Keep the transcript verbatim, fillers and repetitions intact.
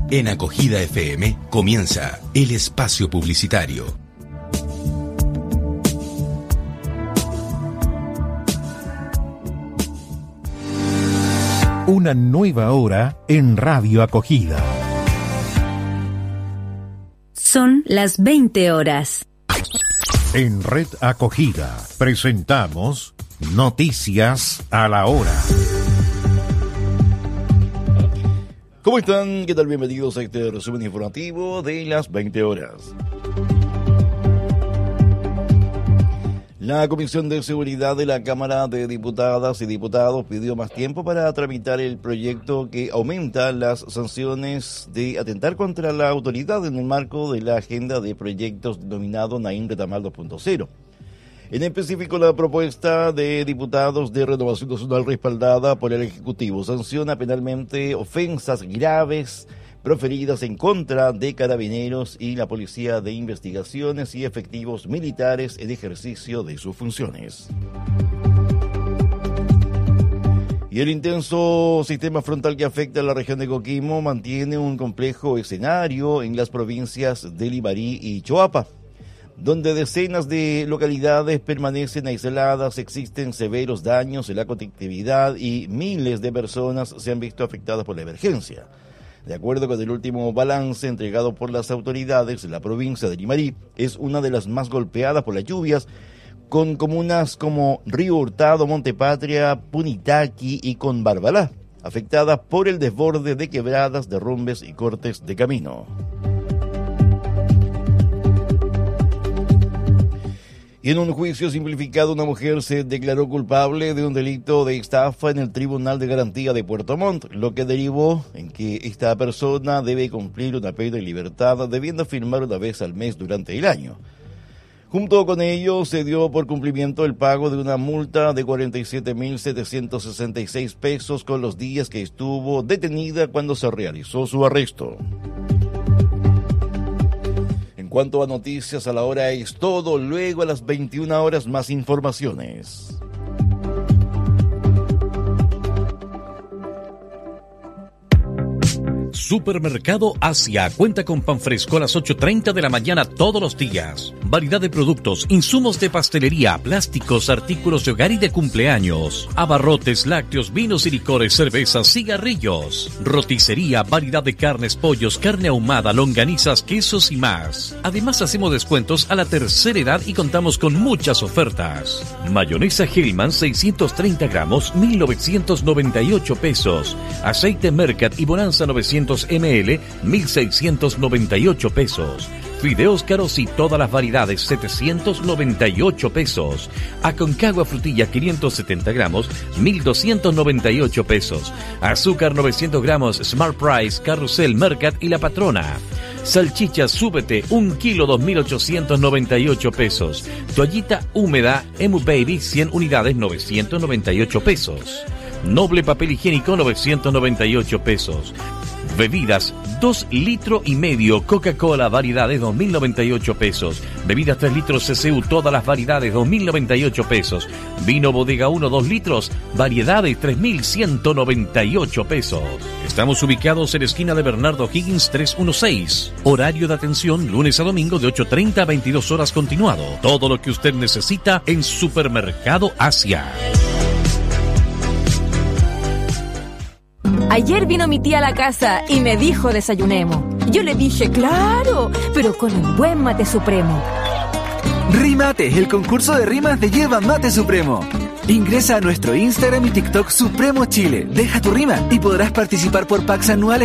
En Acogida F M comienza el espacio publicitario. Una nueva hora en Radio Acogida. Son las veinte horas. En Red Acogida presentamos Noticias a la Hora. ¿Cómo están? ¿Qué tal? Bienvenidos a este resumen informativo de las veinte horas. La Comisión de Seguridad de la Cámara de Diputadas y Diputados pidió más tiempo para tramitar el proyecto que aumenta las sanciones de atentar contra la autoridad en el marco de la agenda de proyectos denominado Naim Retamal dos punto cero. En específico, la propuesta de diputados de Renovación Nacional respaldada por el Ejecutivo sanciona penalmente ofensas graves proferidas en contra de carabineros y la Policía de Investigaciones y efectivos militares en ejercicio de sus funciones. Y el intenso sistema frontal que afecta a la región de Coquimbo mantiene un complejo escenario en las provincias de Limarí y Choapa, donde decenas de localidades permanecen aisladas, existen severos daños en la conectividad y miles de personas se han visto afectadas por la emergencia. De acuerdo con el último balance entregado por las autoridades, la provincia de Limarí es una de las más golpeadas por las lluvias, con comunas como Río Hurtado, Montepatria, Punitaqui y Conbarbalá, afectadas por el desborde de quebradas, derrumbes y cortes de camino. Y en un juicio simplificado, una mujer se declaró culpable de un delito de estafa en el Tribunal de Garantía de Puerto Montt, lo que derivó en que esta persona debe cumplir una pena en libertad, debiendo firmar una vez al mes durante el año. Junto con ello, se dio por cumplimiento el pago de una multa de cuarenta y siete mil setecientos sesenta y seis pesos con los días que estuvo detenida cuando se realizó su arresto. En cuanto a noticias a la hora es todo, luego a las veintiuna horas más informaciones. Supermercado Asia cuenta con pan fresco a las ocho treinta de la mañana todos los días. Variedad de productos, insumos de pastelería, plásticos, artículos de hogar y de cumpleaños. Abarrotes, lácteos, vinos y licores, cervezas, cigarrillos. Roticería, variedad de carnes, pollos, carne ahumada, longanizas, quesos y más. Además hacemos descuentos a la tercera edad y contamos con muchas ofertas. Mayonesa Hellman seiscientos treinta gramos, mil novecientos noventa y ocho pesos. Aceite Mercat y Bonanza novecientos mililitros, mil seiscientos noventa y ocho pesos. Fideos caros y todas las variedades, setecientos noventa y ocho pesos. Aconcagua frutilla quinientos setenta gramos, mil doscientos noventa y ocho pesos. Azúcar novecientos gramos, Smart Price, Carrusel, Mercat y La Patrona. Salchicha Súbete, un kilo, dos mil ochocientos noventa y ocho pesos. Toallita húmeda, Emu Baby, cien unidades, novecientos noventa y ocho pesos. Noble papel higiénico, novecientos noventa y ocho pesos. Bebidas, dos litros y medio, Coca-Cola, variedades, dos mil noventa y ocho pesos. Bebidas tres litros C C U, todas las variedades, dos mil noventa y ocho pesos. Vino Bodega uno, dos litros, variedades, tres mil ciento noventa y ocho pesos. Estamos ubicados en la esquina de Bernardo Higgins trescientos dieciséis. Horario de atención, lunes a domingo de ocho treinta a veintidós horas continuado. Todo lo que usted necesita en Supermercado Asia. Ayer vino mi tía a la casa y me dijo desayunemos. Yo le dije, claro, pero con un buen mate supremo. Rimate, el concurso de rimas de Yerba Mate Supremo. Ingresa a nuestro Instagram y TikTok Supremo Chile. Deja tu rima y podrás participar por packs anuales